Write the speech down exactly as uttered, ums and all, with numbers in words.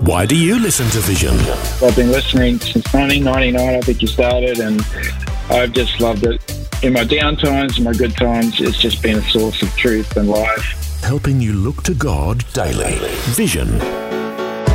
Why do you listen to Vision? I've been listening since nineteen ninety-nine, I think you started, and I've just loved it. In my down times, in my good times, it's just been a source of truth and life. Helping you look to God daily. Vision